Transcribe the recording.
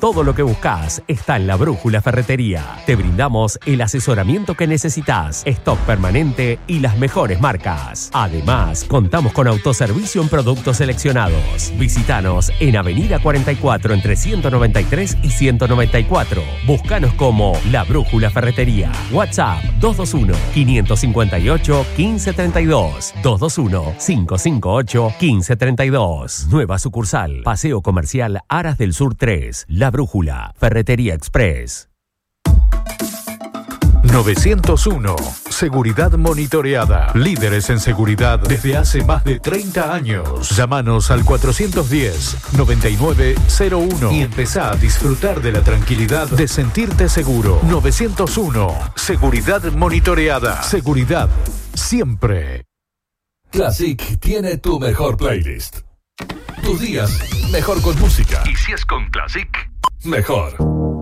Todo lo que buscas está en La Brújula Ferretería. Te brindamos el asesoramiento que necesitas, stock permanente y las mejores marcas. Además, contamos con autoservicio en productos seleccionados. Visítanos en Avenida 44 entre 193 y 194. Búscanos como La Brújula Ferretería. WhatsApp 221-558-1532. 221-558-1532. Nueva sucursal. Paseo Comercial Aras del Sur 3. La Brújula Ferretería Express. 901. Seguridad monitoreada. Líderes en seguridad desde hace más de 30 años. Llámanos al 410-9901 y empezá a disfrutar de la tranquilidad de sentirte seguro. 901. Seguridad monitoreada. Seguridad siempre. Classic tiene tu mejor playlist. Tus días mejor con música. Y si es con Classic, mejor.